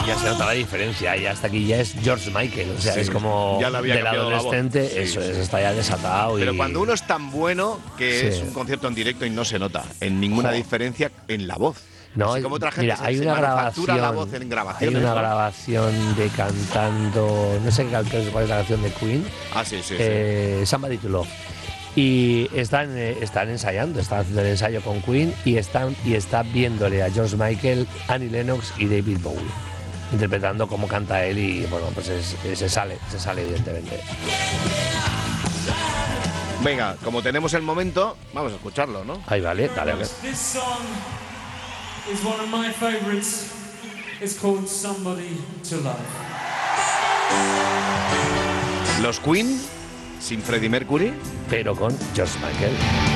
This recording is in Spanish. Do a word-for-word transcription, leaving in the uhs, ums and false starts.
ya se nota la diferencia, y hasta aquí ya es George Michael, o sea, Sí, es como ya le había del cambiado la voz. adolescente, Sí, eso sí. es, está ya desatado. Pero y... cuando uno es tan bueno que Sí. es un concierto en directo y no se nota en ninguna Jo. diferencia en la voz. No, Así como otra gente mira, se, hay se una manufactura grabación, la voz en hay grabaciones. una ¿no? grabación de cantando, no sé qué cuál es la canción de Queen, Ah, sí, sí, eh, Somebody to Love. Y están, eh, están ensayando, están haciendo el ensayo con Queen y están y está viéndole a George Michael, Annie Lennox y David Bowie, interpretando cómo canta él y bueno, pues es, es, se sale, se sale evidentemente. sí. Venga, como tenemos el momento, vamos a escucharlo, ¿no? Ahí vale, dale, dale. This song is one of my favorites. It's called Somebody to Love. Los Queen sin Freddie Mercury. Pero con George Michael.